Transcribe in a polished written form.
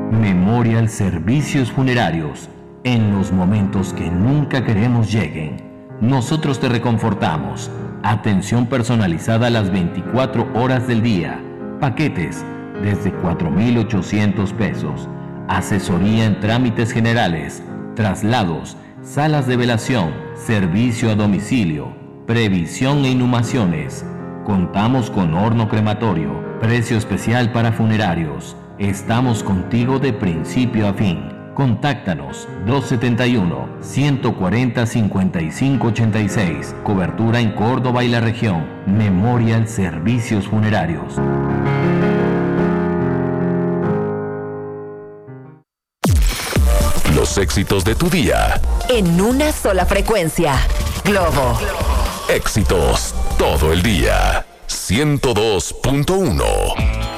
Memorial Servicios Funerarios. En los momentos que nunca queremos lleguen, nosotros te reconfortamos. Atención personalizada las 24 horas del día. Paquetes desde 4,800 pesos. Asesoría en trámites generales, traslados, salas de velación, servicio a domicilio, previsión e inhumaciones. Contamos con horno crematorio, precio especial para funerarios. Estamos contigo de principio a fin. Contáctanos 271-140-5586. Cobertura en Córdoba y la región. Memorial Servicios Funerarios. Los éxitos de tu día. En una sola frecuencia. Globo. Éxitos todo el día. 102.1.